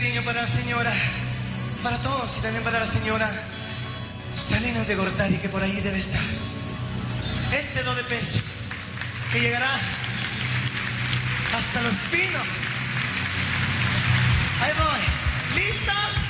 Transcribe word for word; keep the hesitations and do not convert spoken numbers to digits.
cariño para la señora, para todos y también para la señora Salinas de Gortari, que por ahí debe estar. Este do de pecho, que llegará hasta Los Pinos. Ahí voy. ¿Listos?